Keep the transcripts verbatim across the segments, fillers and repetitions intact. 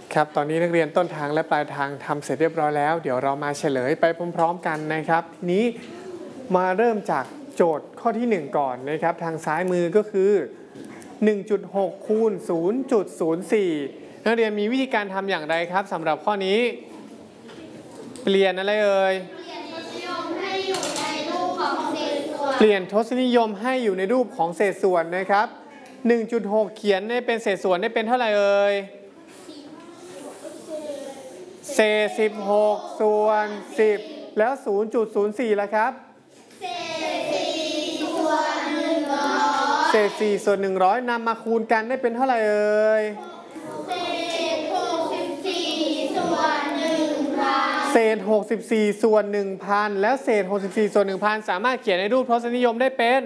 ครับตอนนี้นักเรียนต้นทางและปลายทางทำเสร็จเรียบร้อยแล้วเดี๋ยวเรามาเฉลยไปพร้อมๆกันนะครับทีนี้มาเริ่มจากโจทย์ข้อที่หนึ่งก่อนนะครับทางซ้ายมือก็คือ หนึ่งจุดหก คูณ ศูนย์จุดศูนย์สี่ นักเรียนมีวิธีการทำอย่างไรครับสำหรับข้อนี้เปลี่ยนอะไรเอ่ยเปลี่ยนทศนิยมให้อยู่ในรูปของเศษส่วนนะครับ หนึ่งจุดหก เขียนได้เป็นเศษส่วนได้เป็นเท่าไหร่เอ่ยเศษสิบหกส่วนสิบแล้ว ศูนย์จุดศูนย์สี่ ล่ะครับเศษสี่ส่วนหนึ่งร้อยเศษสี่ส่วนหนึ่งร้อยนำมาคูณกันได้เป็นเท่าไหร่เอ่ยเศษหกสิบสี่ส่วนหนึ่งพันเศษหกสิบสี่ส่วนหนึ่งพันแล้วเศษหกสิบสี่ส่วนหนึ่งพันสามารถเขียนในรูปทศนิยมได้เป็น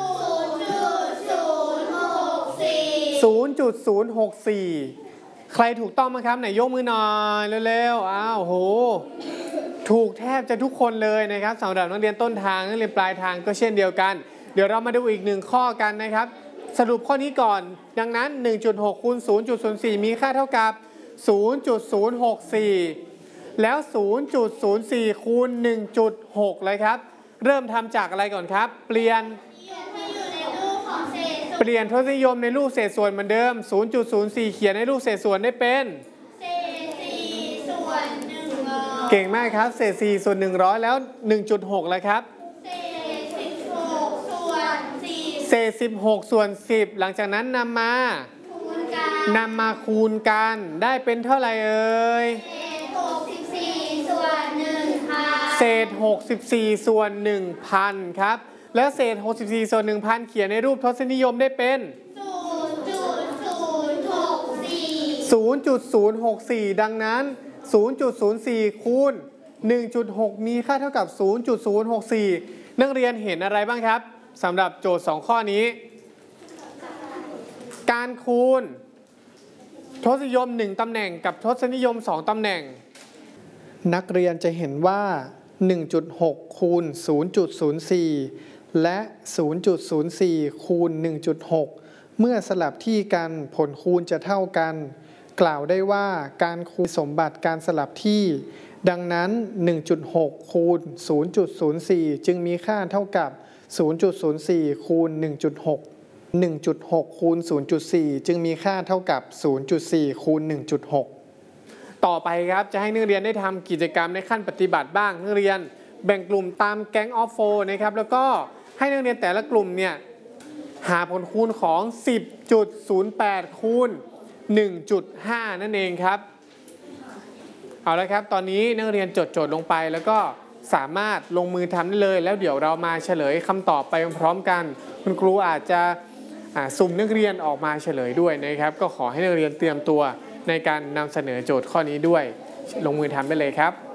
ศูนย์จุดศูนย์หกสี่ใครถูกต้องมั้งครับไหนยกมือหน่อยเร็วๆอ้าวโหถูกแทบจะทุกคนเลยนะครับสำหรับนักเรียนต้นทางนักเรียนปลายทางก็เช่นเดียวกันเดี๋ยวเรามาดูอีกหนึ่งข้อกันนะครับสรุปข้อนี้ก่อนดังนั้น หนึ่งจุดหก คูณ ศูนย์จุดศูนย์สี่ มีค่าเท่ากับ ศูนย์จุดศูนย์หกสี่ แล้ว ศูนย์จุดศูนย์สี่ คูณ หนึ่งจุดหก เลยครับเริ่มทำจากอะไรก่อนครับเปลี่ยนเปลี่ยนทศนิยมในรูปเศษส่วนเหมือนเดิม ศูนย์จุดศูนย์สี่ เขียนในรูปเศษส่วนได้เป็นเศษสี่ส่วนหนึ่งร้อยเก่งมากครับเศษสี่ส่วนหนึ่งร้อยแล้ว หนึ่งจุดหก แล้วครับเศษสิบหกส่วนสิบเศษสิบหกส่วนสิบหลังจากนั้นนำมาคูณกันนำมาคูณกันได้เป็นเท่าไหร่เอ่ยเศษหกสิบสี่ส่วนหนึ่งพันเศษหกสิบสี่ส่วนหนึ่งพันครับและเศษหกสิบสี่ส่วนหนึ่งพันเขียนในรูปทศนิยมได้เป็น ศูนย์จุดศูนย์หกสี่ ศูนย์จุดศูนย์หกสี่ ดังนั้น ศูนย์จุดศูนย์สี่ คูณ หนึ่งจุดหก มีค่าเท่ากับ ศูนย์จุดศูนย์หกสี่ นักเรียนเห็นอะไรบ้างครับสำหรับโจทย์สองข้อนี้การคูณทศนิยมหนึ่งตำแหน่งกับทศนิยมสองตำแหน่งนักเรียนจะเห็นว่า หนึ่งจุดหก คูณ ศูนย์จุดศูนย์สี่และ ศูนย์จุดศูนย์สี่ คูณ หนึ่งจุดหก เมื่อสลับที่กันผลคูณจะเท่ากันกล่าวได้ว่าการคูณสมบัติการสลับที่ดังนั้น หนึ่งจุดหก คูณ ศูนย์จุดศูนย์สี่ จึงมีค่าเท่ากับ ศูนย์จุดศูนย์สี่ คูณ หนึ่งจุดหก หนึ่งจุดหก คูณ ศูนย์จุดสี่ จึงมีค่าเท่ากับ ศูนย์จุดสี่ คูณ หนึ่งจุดหก ต่อไปครับจะให้นักเรียนได้ทำกิจกรรมในขั้นปฏิบัติบ้างนักเรียนแบ่งกลุ่มตามแก๊งออฟโฟนะครับแล้วก็ให้นักเรียนแต่ละกลุ่มเนี่ยหาผลคูณของ สิบจุดศูนย์แปด คูณ หนึ่งจุดห้า นั่นเองครับเอาละครับตอนนี้นักเรียนจดโจทย์ลงไปแล้วก็สามารถลงมือทำได้เลยแล้วเดี๋ยวเรามาเฉลยคำตอบไปพร้อมกันคุณครูอาจจะสุ่มนักเรียนออกมาเฉลยด้วยนะครับก็ขอให้นักเรียนเตรียมตัวในการนำเสนอโจทย์ข้อนี้ด้วยลงมือทำได้เลยครับ